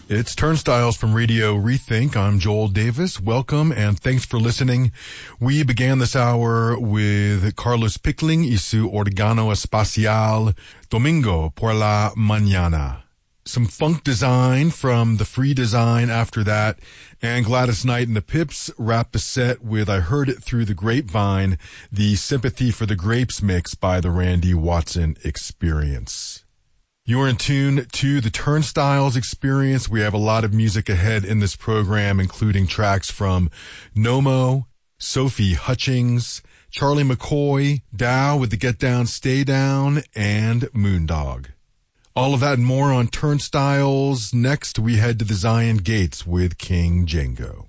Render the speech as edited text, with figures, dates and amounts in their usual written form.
It's Turnstiles from Radio Rethink. I'm Joel Davis. Welcome and thanks for listening. We began this hour with Carlos Pickling y su organo espacial, Domingo por la Mañana. Some funk design from the Free Design after that, and Gladys Knight and the Pips wrapped the set with I Heard It Through the Grapevine, the Sympathy for the Grapes mix by the Randy Watson Experience. You're in tune to the Turnstiles Experience. We have a lot of music ahead in this program, including tracks from Nomo, Sophie Hutchings, Charlie McCoy, Dow with the Get Down, Stay Down, and Moondog. All of that and more on Turnstiles. Next, we head to the Zion Gates with King Django.